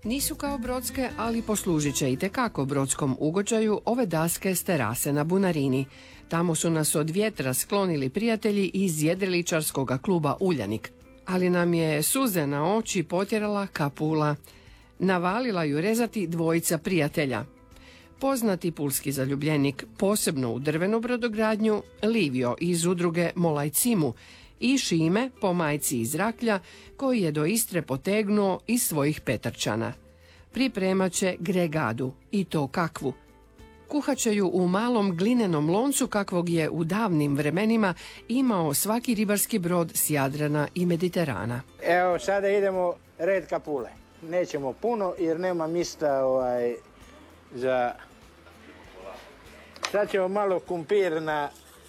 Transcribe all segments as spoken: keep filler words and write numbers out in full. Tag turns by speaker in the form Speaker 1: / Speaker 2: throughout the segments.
Speaker 1: Nisu kao brodske, ali poslužit će itekako brodskom ugođaju ove daske s terase na Bunarini. Tamo su nas od vjetra sklonili prijatelji iz jedriličarskog kluba Uljanik. Ali nam je suze na oči potjerala Kapula. Navalila ju rezati dvojica prijatelja. Poznati pulski zaljubljenik, posebno u drvenu brodogradnju, Livio iz udruge Molajcimu i Šime, po majci iz Raklja, koji je do Istre potegnuo iz svojih Petrčana. Pripremat će gregadu, i to kakvu. Kuhat će ju u malom glinenom loncu kakvog je u davnim vremenima imao svaki ribarski brod s Jadrana i Mediterana.
Speaker 2: Evo, sada idemo red kapule. Nećemo puno jer nema mjesta ovaj, za... Sad ćemo malo kumpir na,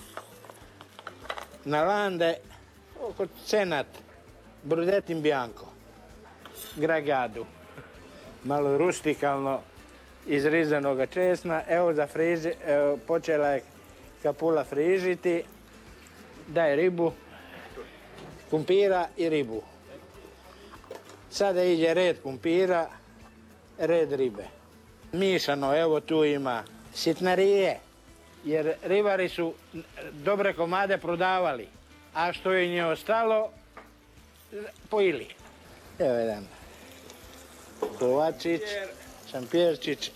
Speaker 2: na lande, oko cenat, brudetin bianco, gregadu. Malo rustikalno izrizanog česna. Evo, za friži, evo, počela je kapula frižiti. Daj ribu, kumpira i ribu. Sada ide red kumpira, red ribe. Mišano, evo tu ima sitnarije, jer ribari su dobre komade prodavali, a što je nje ostalo, pojili. Evo jedan kovačić, šampjerčić,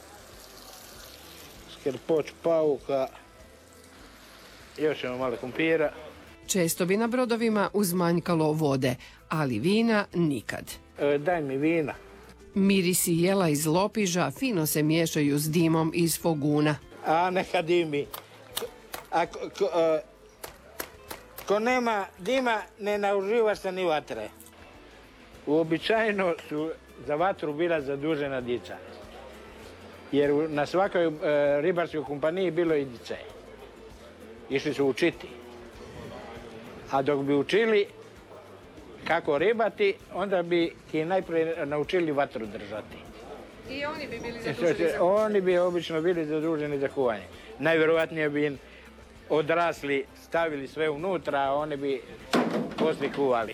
Speaker 2: skrpoč pauka, još imamo malo kumpira.
Speaker 1: Često bi na brodovima uzmanjkalo vode, ali vina nikad.
Speaker 2: E, daj mi vina.
Speaker 1: Mirisi jela iz lopiža fino se miješaju s dimom iz foguna.
Speaker 2: A neka dimi. A ko, ko, a, ko nema dima, ne nauživa se ni vatre. Uobičajeno su za vatru bila zadužena djeca. Jer na svakoj e, ribarskoj kompaniji bilo i djece. Išli su učiti. A dok bi učili kako ribati, onda bi ti najprije naučili vatru držati.
Speaker 1: I oni bi bili zaduženi za kuvanje?
Speaker 2: Oni bi obično bili zaduženi za kuvanje. Najvjerojatnije bi im odrasli, stavili sve unutra, a oni bi poslije kuvali.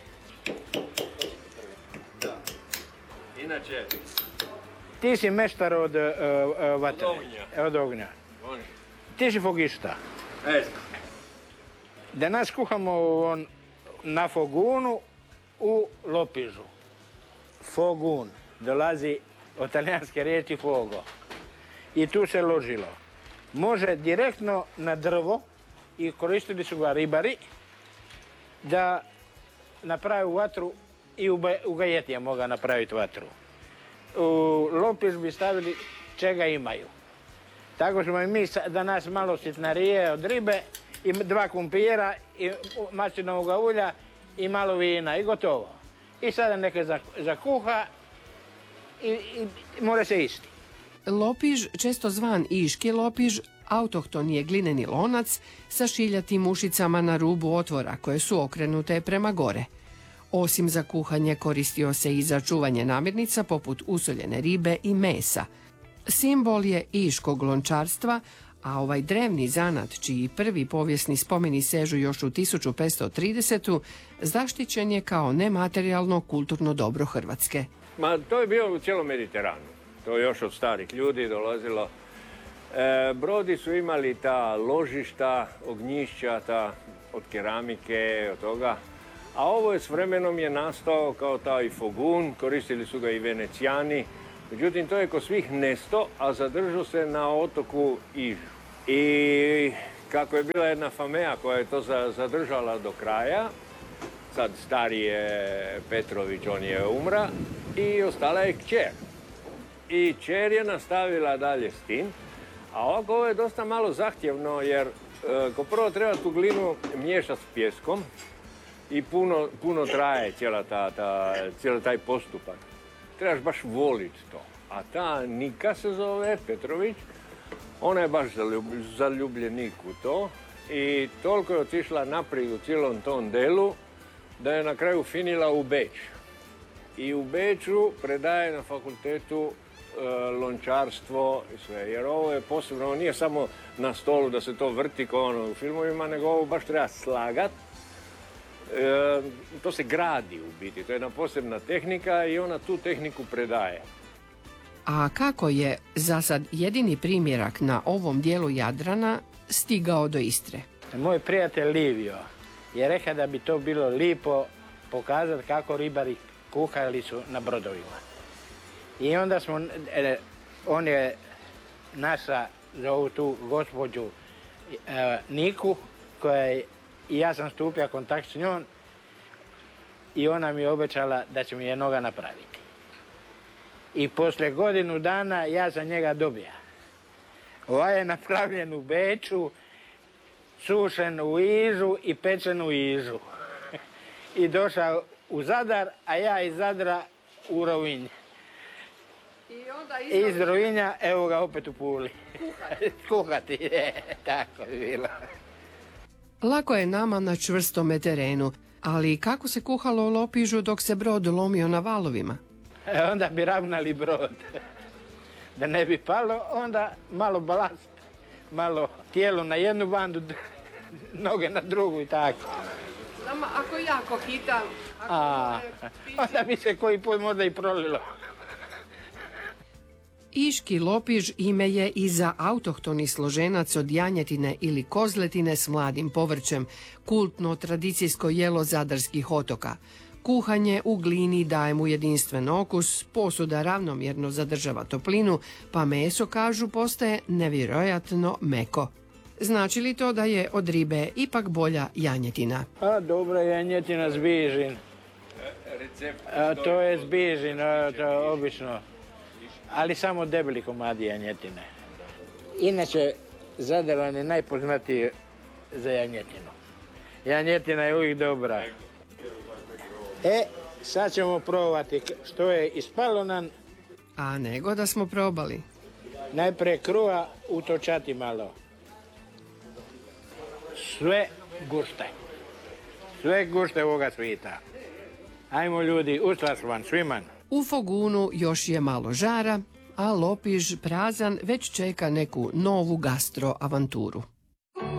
Speaker 3: Da. Inače...
Speaker 2: Ti si meštar od uh, uh, vatre.
Speaker 3: Od ognja.
Speaker 2: Od ognja. Ti si fogista.
Speaker 3: E.
Speaker 2: Danas kuhamo on na fogunu u lopižu. Fogun dolazi od talijanske riječi fogo. I tu se ložilo. Može direktno na drvo i koristili su ga ribari da napravi vatru i u gajetija moga napraviti vatru. U lopiž bi stavili čega imaju. Tako smo i mi danas malo sitnarije od ribe i dva kumpira i maslinovog ulja i malo vina i gotovo. I sada neke zakuha i, i mora se isti.
Speaker 1: Lopiž, često zvan iški lopiž, autohton je glineni lonac sa šiljatim ušicama na rubu otvora koje su okrenute prema gore. Osim za kuhanje koristio se i za čuvanje namirnica poput usoljene ribe i mesa. Simbol je iškog lončarstva, a ovaj drevni zanat, čiji prvi povijesni spomeni sežu još u tisuću petsto tridesetu. zaštićen je kao nematerijalno kulturno dobro Hrvatske.
Speaker 3: Ma, to je bilo u cijelom Mediteranu. To je još od starih ljudi dolazilo. E, brodi su imali ta ložišta, ognjišća, ta, od keramike, od toga. A ovo je s vremenom je nastao kao taj fogun, koristili su ga i Venecijani. Međutim, to je kod svih nesto, a zadržao se na otoku Ižu. I kako je bila jedna fameja koja je to zadržala do kraja, sad stari je Petrović, on je umra, i ostala je kćer. I kćer je nastavila dalje s tim, a ovako ovo je dosta malo zahtjevno, jer e, ko prvo treba tu glinu miješati s pjeskom i puno, puno traje cijela ta, ta, cijeli taj postupak. Trebaš baš voliti to. A ta Nika se zove, Petrović, ona je baš zaljubljenik u to i toliko je otišla naprijed u cijelom tom delu da je na kraju finila u Beč. I u Beču predaje na fakultetu e, lončarstvo i sve, jer ovo je posebno, ovo nije samo na stolu da se to vrti kao ono u filmovima, nego ovo baš treba slagat. E, to se gradi u biti, to je jedna posebna tehnika i ona tu tehniku predaje.
Speaker 1: A kako je za sad jedini primjerak na ovom dijelu Jadrana stigao do Istre?
Speaker 2: Moj prijatelj Livio je rekao da bi to bilo lipo pokazati kako ribari kuhali su na brodovima. I onda smo, e, on je naša, zovu tu gospođu e, Niku, koja je, i ja sam stupio kontakt s njom i ona mi je obećala da će mi je noga napraviti. I poslije godinu dana ja sam njega dobija. Ovaj je napravljen u Beču, sušen u Ižu i pečen u Ižu. I došao u Zadar, a ja iz Zadra u Rovinj.
Speaker 1: I onda
Speaker 2: iz, iz Rovinja, evo ga opet u Puli. Kuhati. Kuhati, je, tako je bilo.
Speaker 1: Lako je nama na čvrstome terenu, ali kako se kuhalo u Lopižu dok se brod lomio na valovima?
Speaker 2: E, onda bi ravnali brod. Da ne bi palo, onda malo balast, malo tijelo na jednu bandu, noge na drugu i tako.
Speaker 1: Samo ako jako hitam, ako
Speaker 2: A, onda bi se koji put možda i prolilo.
Speaker 1: Iški Lopiž ime je i za autohtoni složenac od janjetine ili kozletine s mladim povrćem, kultno tradicijsko jelo zadarskih otoka. Kuhanje u glini daje mu jedinstven okus, posuda ravnomjerno zadržava toplinu, pa meso, kažu, postaje nevjerojatno meko. Znači li to da je od ribe ipak bolja janjetina?
Speaker 2: A, dobra janjetina s bižin. A, to je s bižin, a, to je obično. Ali samo debeli komadi janjetine. Inače, Zadaran je najpoznatiji za janjetinu. Janjetina je uvijek dobra. E, sad ćemo probati što je ispalo nam.
Speaker 1: A nego da smo probali.
Speaker 2: Najprije kruha utočati malo. Sve gušte. Sve gušte ovoga svita. Ajmo ljudi, ustaš vam svima.
Speaker 1: U Fogunu još je malo žara, a Lopiž prazan već čeka neku novu gastro avanturu.